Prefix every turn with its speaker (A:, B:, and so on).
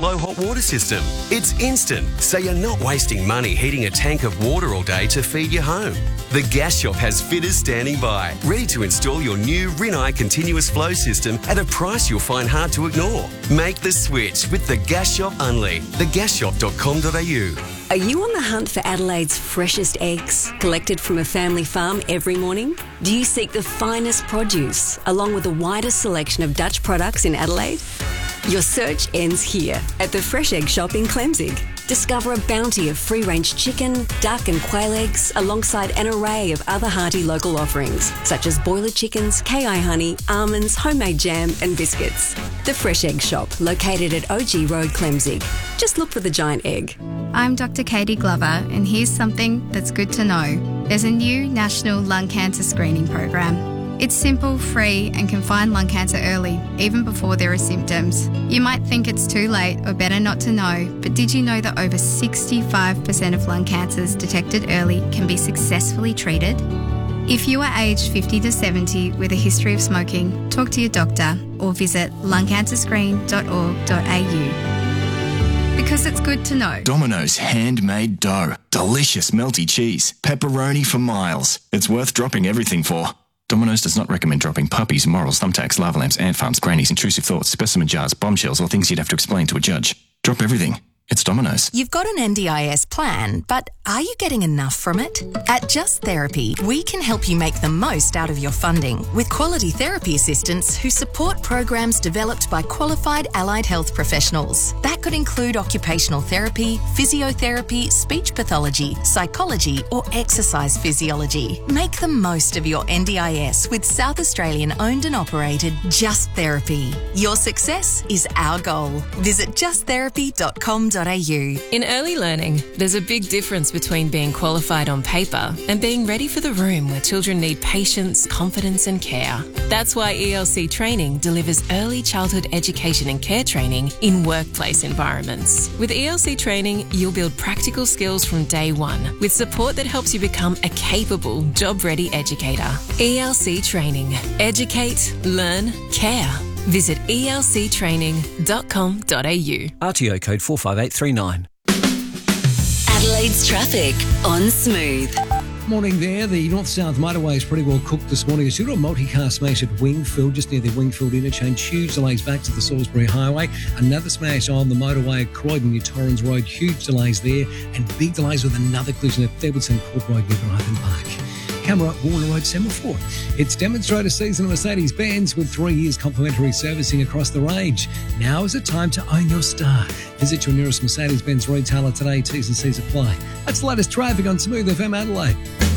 A: flow hot water system. It's instant, so you're not wasting money heating a tank of water all day to feed your home. The Gas Shop has fitters standing by, ready to install your new Rinnai continuous flow system at a price you'll find hard to ignore. Make the switch with the Gas Shop Unley. thegasshop.com.au.
B: Are you on the hunt for Adelaide's freshest eggs, collected from a family farm every morning? Do you seek the finest produce, along with the widest selection of Dutch products in Adelaide? Your search ends here, at the Fresh Egg Shop in Clemzig. Discover a bounty of free-range chicken, duck and quail eggs, alongside an array of other hearty local offerings, such as boiler chickens, KI honey, almonds, homemade jam and biscuits. The Fresh Egg Shop, located at OG Road, Clemzig. Just look for the giant egg.
C: I'm Dr. Katie Glover, and here's something that's good to know. There's a new national lung cancer screening program. It's simple, free, and can find lung cancer early, even before there are symptoms. You might think it's too late or better not to know, but did you know that over 65% of lung cancers detected early can be successfully treated? If you are aged 50 to 70 with a history of smoking, talk to your doctor or visit lungcancerscreen.org.au. Because it's good to know.
D: Domino's handmade dough. Delicious melty cheese. Pepperoni for miles. It's worth dropping everything for. Domino's does not recommend dropping puppies, morals, thumbtacks, lava lamps, ant farms, grannies, intrusive thoughts, specimen jars, bombshells, or things you'd have to explain to a judge. Drop everything. It's Domino's.
E: You've got an NDIS plan, but are you getting enough from it? At Just Therapy, we can help you make the most out of your funding with quality therapy assistants who support programs developed by qualified allied health professionals. That could include occupational therapy, physiotherapy, speech pathology, psychology, or exercise physiology. Make the most of your NDIS with South Australian owned and operated Just Therapy. Your success is our goal. Visit justtherapy.com.au.
F: In early learning, there's a big difference between being qualified on paper and being ready for the room where children need patience, confidence and care. That's why ELC Training delivers early childhood education and care training in workplace environments. With ELC Training, you'll build practical skills from day one with support that helps you become a capable, job-ready educator. ELC Training. Educate, learn, care. Visit elctraining.com.au.
G: RTO code 45839.
B: Adelaide's traffic on Smooth.
H: Morning there. The north-south motorway is pretty well cooked this morning. It's due to a multi-car smash at Wingfield, just near the Wingfield interchange. Huge delays back to the Salisbury Highway. Another smash on the motorway at Croydon near Torrens Road. Huge delays there. And big delays with another collision at Thebleton Court Road near Brighton Park. Camera at Warner Road Semaphore. It's demonstrator season at Mercedes-Benz with 3 years complimentary servicing across the range. Now is the time to own your star. Visit your nearest Mercedes-Benz retailer today. T's and C's apply. That's the latest traffic on Smooth FM Adelaide.